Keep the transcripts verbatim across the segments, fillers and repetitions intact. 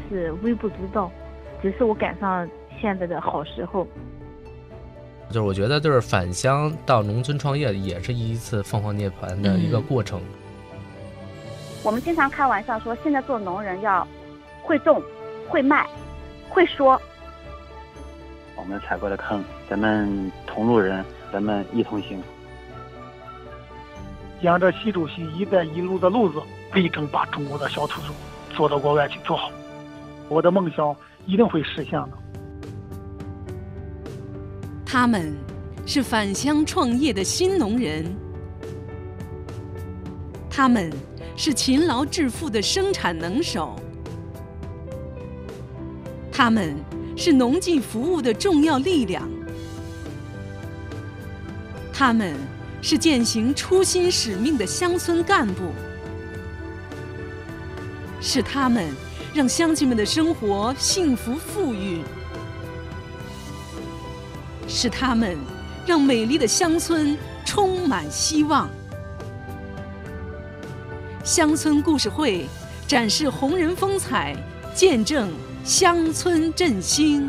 是微不足道，只是我赶上现在的好时候。 就是我觉得就是返乡到农村创业也是一次凤凰涅槃的一个过程。 嗯、我们经常开玩笑说，现在做农人要会种、会卖、会说。 我们踩过的坑，咱们同路人，咱们一同行。 沿着习主席“一带一路”的路子，力争把中国的小土豆做到国外去做好。我的梦想一定会实现的。 他们是返乡创业的新农人，他们是勤劳致富的生产能手，他们是农技服务的重要力量，他们是践行初心使命的乡村干部，是他们让乡亲们的生活幸福富裕，是他们让美丽的乡村充满希望。乡村故事会展示红人风采，见证乡村振兴。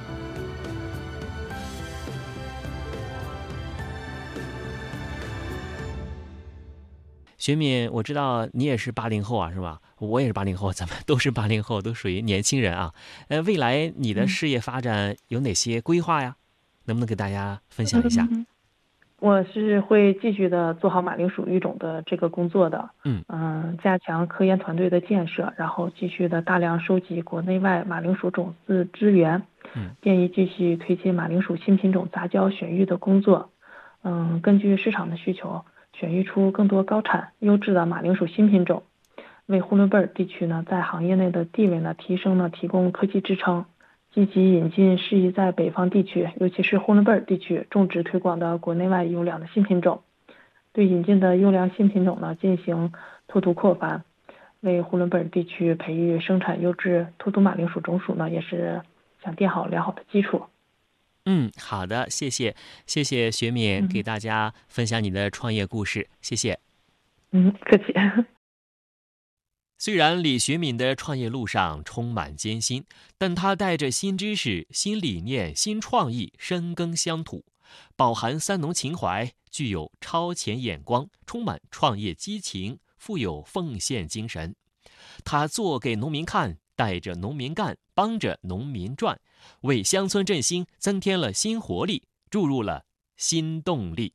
学敏，我知道你也是八零后啊，是吧？我也是八零后，咱们都是八零后，都属于年轻人啊。呃，未来你的事业发展有哪些规划呀？能不能给大家分享一下？ 嗯、我是会继续的做好马铃薯育种的这个工作的，嗯嗯、呃，加强科研团队的建设，然后继续的大量收集国内外马铃薯种子资源，嗯，建议继续推进马铃薯新品种杂交选育的工作，嗯，根据市场的需求，选育出更多高产优质的马铃薯新品种，为呼伦贝尔地区呢在行业内的地位呢提升呢提供科技支撑。积极引进适宜在北方地区，尤其是呼伦贝尔地区种植推广的国内外优良的新品种，对引进的优良新品种呢进行拓图扩繁，为呼伦贝尔地区培育生产优质突突马铃薯种属呢也是想垫好良好的基础。 嗯，好的，谢谢，谢谢学敏给大家分享你的创业故事，嗯、谢谢。 嗯，客气。 虽然李学敏的创业路上充满艰辛，但他带着新知识、新理念、新创意深耕乡土，饱含三农情怀，具有超前眼光，充满创业激情，富有奉献精神。他做给农民看，带着农民干，帮着农民赚，为乡村振兴增添了新活力，注入了新动力。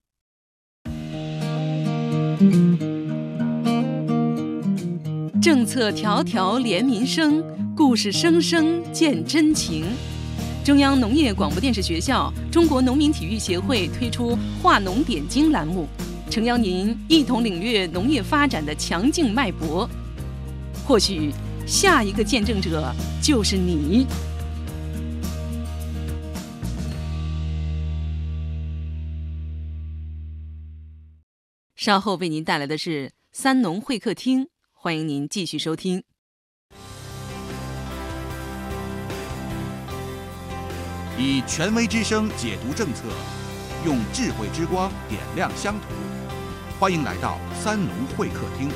政策条条连民生，故事声声见真情。中央农业广播电视学校、中国农民体育协会推出“话农点睛”栏目，诚邀您一同领略农业发展的强劲脉搏。或许下一个见证者就是你。稍后为您带来的是三农会客厅。欢迎您继续收听。 以权威之声解读政策，用智慧之光点亮乡土。欢迎来到三农会客厅。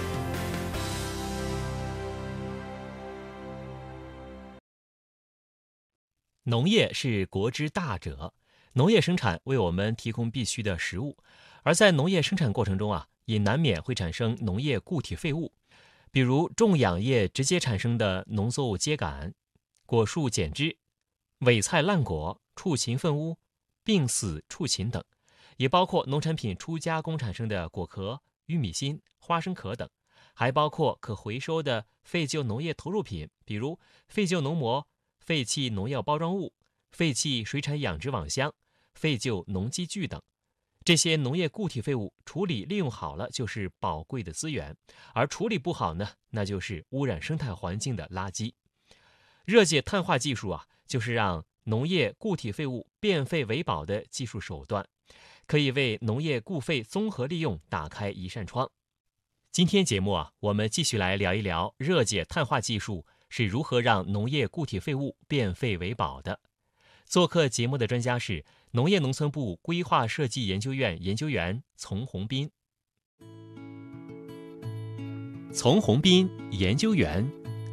农业是国之大者，农业生产为我们提供必需的食物，而在农业生产过程中啊，也难免会产生农业固体废物。比如种养业直接产生的农作物秸秆、果树剪枝、伪菜烂果、畜禽粪污、病死畜禽等，也包括农产品初加工产生的果壳、玉米芯、花生壳等，还包括可回收的废旧农业投入品，比如废旧农膜、废弃农药包装物、废弃水产养殖网箱、废旧农机具等。这些农业固体废物处理利用好了就是宝贵的资源，而处理不好呢，那就是污染生态环境的垃圾。热解碳化技术啊，就是让农业固体废物变废为宝的技术手段，可以为农业固废综合利用打开一扇窗。今天节目啊，我们继续来聊一聊热解碳化技术是如何让农业固体废物变废为宝的。做客节目的专家是农业农村部规划设计研究院研究员丛宏斌。丛宏斌研究员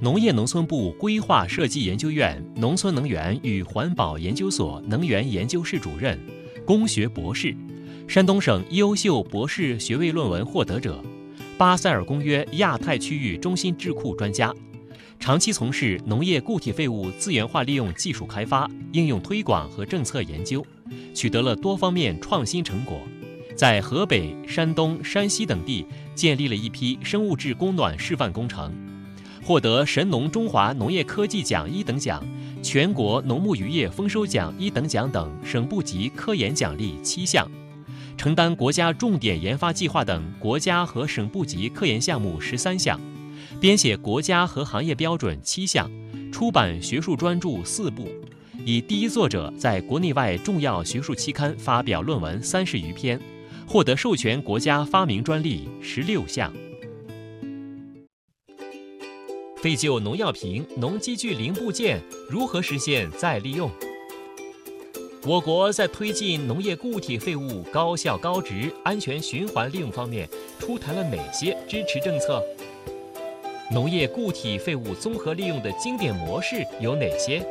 农业农村部规划设计研究院农村能源与环保研究所能源研究室主任、工学博士，山东省优秀博士学位论文获得者，巴塞尔公约亚太区域中心智库专家，长期从事农业固体废物资源化利用技术开发、应用推广和政策研究，取得了多方面创新成果，在河北、山东、山西等地建立了一批生物质供暖示范工程，获得神农中华农业科技奖一等奖、全国农牧渔业丰收奖一等奖等省部级科研奖励七项，承担国家重点研发计划等国家和省部级科研项目十三项，编写国家和行业标准七项，出版学术专著四部，以第一作者在国内外重要学术期刊发表论文三十余篇，获得授权国家发明专利十六项。废旧农药瓶、农机具零部件如何实现再利用？我国在推进农业固体废物高效、高值、安全循环利用方面出台了哪些支持政策？农业固体废物综合利用的经典模式有哪些？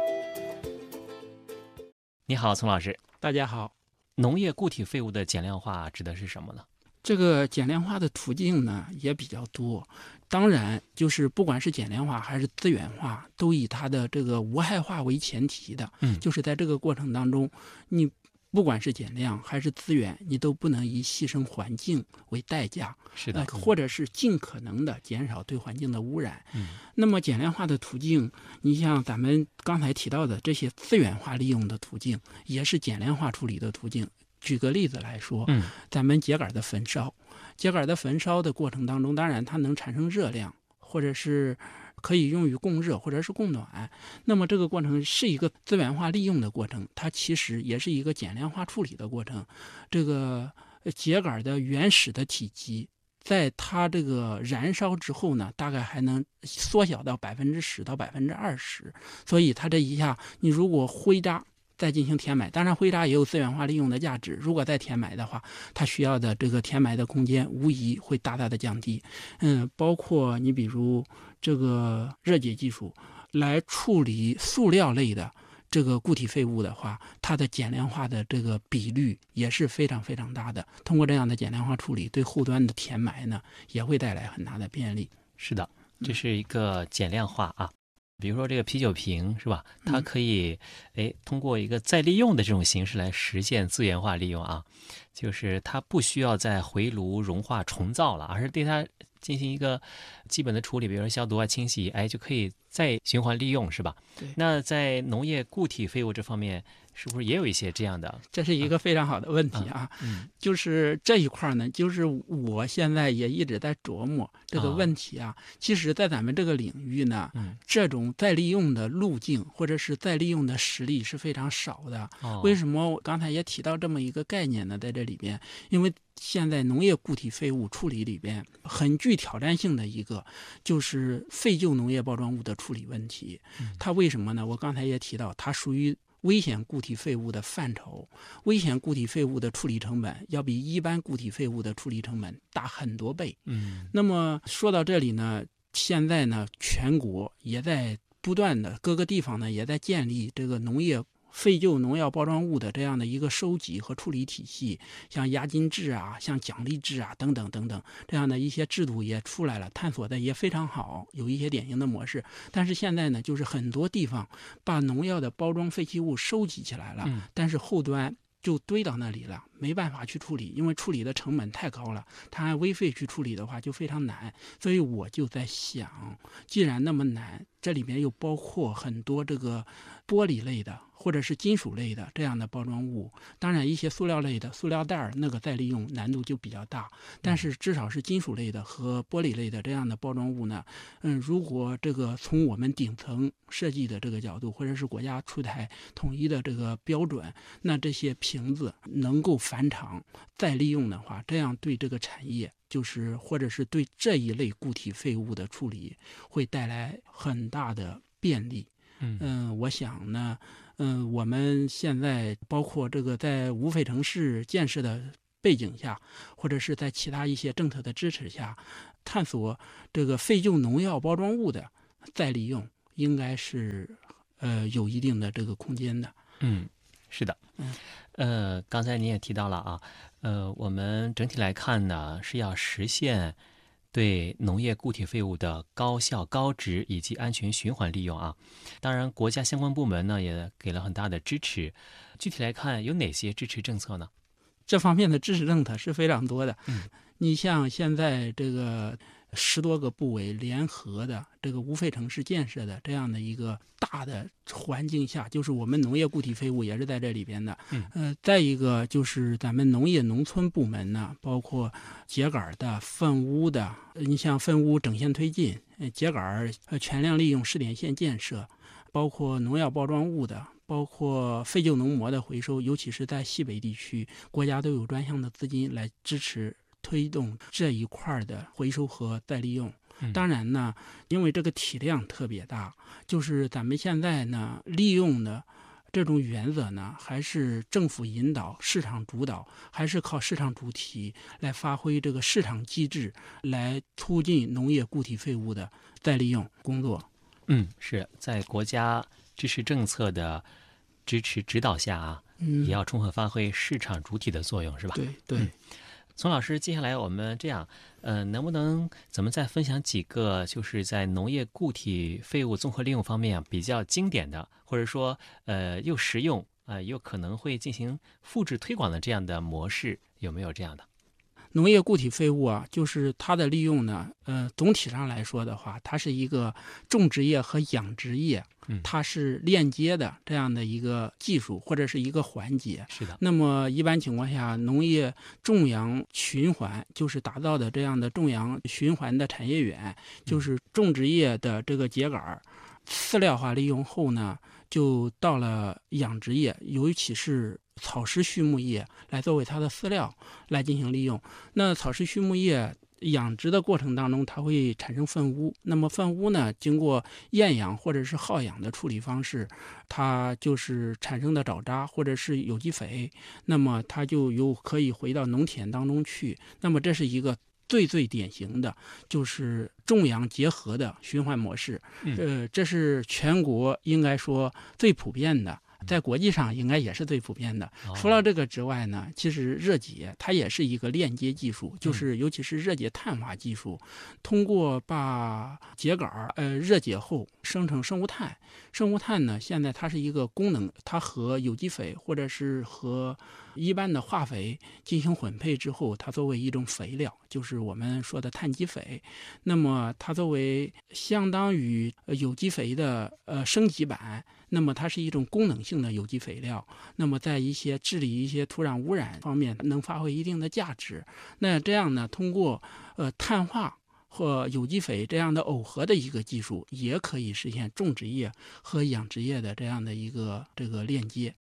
你好，丛老师。 大家好。 农业固体废物的减量化指的是什么呢？ 这个减量化的途径呢也比较多，当然就是不管是减量化还是资源化，都以它的这个无害化为前提的。嗯，就是在这个过程当中，你不管是减量还是资源，你都不能以牺牲环境为代价。 是的， 呃、或者是尽可能的减少对环境的污染。嗯，那么减量化的途径，你像咱们刚才提到的这些资源化利用的途径，也是减量化处理的途径。举个例子来说，嗯，咱们秸秆的焚烧，秸秆的焚烧的过程当中，当然它能产生热量，或者是可以用于供热或者是供暖。那么这个过程是一个资源化利用的过程，它其实也是一个减量化处理的过程。这个秸秆的原始的体积，在它这个燃烧之后呢，大概还能缩小到百分之十到百分之二十。所以它这一下，你如果灰渣再进行填埋，当然灰渣也有资源化利用的价值。如果再填埋的话，它需要的这个填埋的空间无疑会大大的降低。嗯，包括你比如这个热解技术来处理塑料类的这个固体废物的话，它的减量化的这个比率也是非常非常大的。通过这样的减量化处理，对后端的填埋呢也会带来很大的便利。 是的，这是一个减量化啊。比如说这个啤酒瓶是吧？它可以哎通过一个再利用的这种形式来实现资源化利用啊，就是它不需要再回炉融化重造了，而是对它进行一个基本的处理，比如说消毒啊、清洗，哎就可以再循环利用，是吧？ 对。 那在农业固体废物这方面，是不是也有一些这样的？ 这是一个非常好的问题啊。嗯。就是这一块呢，就是我现在也一直在琢磨这个问题啊。哦、其实，在咱们这个领域呢，嗯，这种再利用的路径或者是再利用的实例是非常少的。哦。为什么我刚才也提到这么一个概念呢？在这里边，因为现在农业固体废物处理里边很具挑战性的一个就是废旧农业包装物的处理问题。它为什么呢？我刚才也提到，它属于危险固体废物的范畴，危险固体废物的处理成本要比一般固体废物的处理成本大很多倍。嗯，那么说到这里呢，现在呢，全国也在不断的各个地方呢也在建立这个农业废旧农药包装物的这样的一个收集和处理体系，像押金制啊，像奖励制啊，等等等等，这样的一些制度也出来了，探索的也非常好，有一些典型的模式。但是现在呢，就是很多地方把农药的包装废弃物收集起来了，嗯、但是后端就堆到那里了，没办法去处理，因为处理的成本太高了，它按微废去处理的话就非常难。所以我就在想，既然那么难，这里面又包括很多这个玻璃类的或者是金属类的这样的包装物，当然一些塑料类的塑料袋那个再利用难度就比较大，但是至少是金属类的和玻璃类的这样的包装物呢，嗯，如果这个从我们顶层设计的这个角度，或者是国家出台统一的这个标准，那这些瓶子能够返厂再利用的话，这样对这个产业就是或者是对这一类固体废物的处理会带来很大的便利。嗯、呃，我想呢，嗯、呃，我们现在包括这个在无废城市建设的背景下，或者是在其他一些政策的支持下，探索这个废旧农药包装物的再利用，应该是呃有一定的这个空间的。 嗯，是的。 嗯， 呃，刚才你也提到了啊，呃，我们整体来看呢，是要实现对农业固体废物的高效、高值以及安全循环利用啊。当然，国家相关部门呢也给了很大的支持。具体来看，有哪些支持政策呢？ 这方面的支持政策是非常多的。 嗯， 你像现在这个十多个部委联合的这个无废城市建设的这样的一个大的环境下，就是我们农业固体废物也是在这里边的。 嗯， 呃，再一个就是咱们农业农村部门呢，包括秸秆的、粪污的，你像粪污整线推进、秸秆呃全量利用试点线建设，包括农药包装物的。包括废旧农膜的回收，尤其是在西北地区，国家都有专项的资金来支持推动这一块的回收和再利用。当然呢，因为这个体量特别大，就是咱们现在呢利用的这种原则呢，还是政府引导、市场主导，还是靠市场主体来发挥这个市场机制，来促进农业固体废物的再利用工作。 嗯，是在国家支持政策的支持指导下啊， 嗯， 也要充分发挥市场主体的作用，是吧？ 对对。 嗯，丛老师，接下来我们这样，呃，能不能咱们再分享几个，就是在农业固体废物综合利用方面啊比较经典的，或者说呃又实用啊、呃、又可能会进行复制推广的这样的模式，有没有这样的？ 农业固体废物啊，就是它的利用呢，呃，总体上来说的话，它是一个种植业和养殖业，它是链接的这样的一个技术或者是一个环节。 是的。 那么一般情况下，农业种养循环就是打造的这样的种养循环的产业园，就是种植业的这个秸秆饲料化利用后呢，就到了养殖业，尤其是草食畜牧业来作为它的饲料来进行利用。那草食畜牧业养殖的过程当中，它会产生粪污。那么粪污呢，经过厌氧或者是耗氧的处理方式，它就是产生的沼渣或者是有机肥，那么它就又可以回到农田当中去。那么这是一个最最典型的，就是种养结合的循环模式。呃，这是全国应该说最普遍的。在国际上应该也是最普遍的。除了这个之外呢，其实热解它也是一个链接技术，就是尤其是热解碳化技术，通过把秸秆呃热解后生成生物炭。生物炭呢，现在它是一个功能，它和有机肥或者是和一般的化肥进行混配之后，它作为一种肥料，就是我们说的碳基肥。那么它作为相当于有机肥的呃升级版，那么它是一种功能性的有机肥料，那么在一些治理一些土壤污染方面能发挥一定的价值。那这样呢，通过呃碳化或有机肥这样的耦合的一个技术，也可以实现种植业和养殖业的这样的一个这个链接。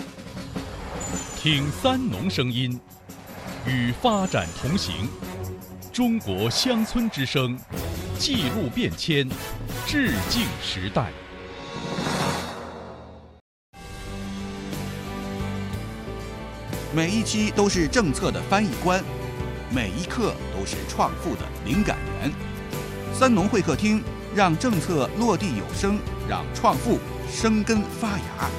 听三农声音，与发展同行。中国乡村之声，记录变迁，致敬时代。 每一期都是政策的翻译官，每一刻都是创富的灵感源。三农会客厅，让政策落地有声，让创富生根发芽。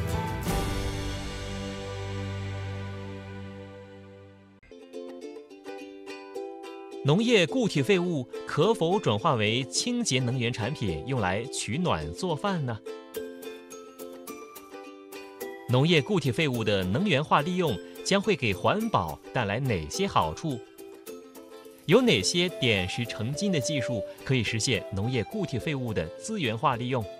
农业固体废物可否转化为清洁能源产品，用来取暖做饭呢？农业固体废物的能源化利用将会给环保带来哪些好处？有哪些点石成金的技术可以实现农业固体废物的资源化利用？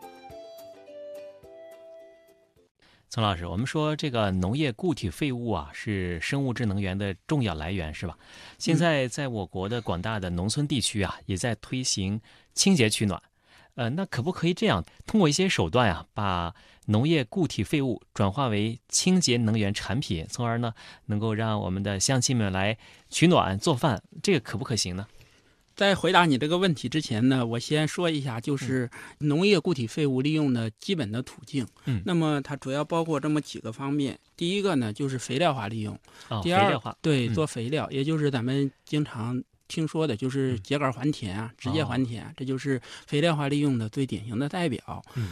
丛老师，我们说这个农业固体废物啊，是生物质能源的重要来源，是吧？现在在我国的广大的农村地区啊，也在推行清洁取暖。呃，那可不可以这样，通过一些手段啊，把农业固体废物转化为清洁能源产品，从而呢，能够让我们的乡亲们来取暖做饭，这个可不可行呢？ 在回答你这个问题之前呢，我先说一下，就是农业固体废物利用的基本的途径。 嗯， 那么它主要包括这么几个方面。第一个呢，就是肥料化利用。 哦， 第二， 肥料化， 对， 嗯、 做肥料，也就是咱们经常听说的就是秸秆还田啊，直接还田，这就是肥料化利用的最典型的代表。 嗯，